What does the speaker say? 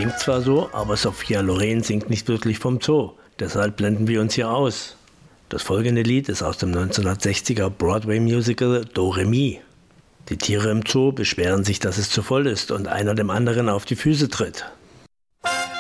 Klingt zwar so, aber Sophia Loren singt nicht wirklich vom Zoo. Deshalb blenden wir uns hier aus. Das folgende Lied ist aus dem 1960er Broadway-Musical Doremi. Die Tiere im Zoo beschweren sich, dass es zu voll ist und einer dem anderen auf die Füße tritt.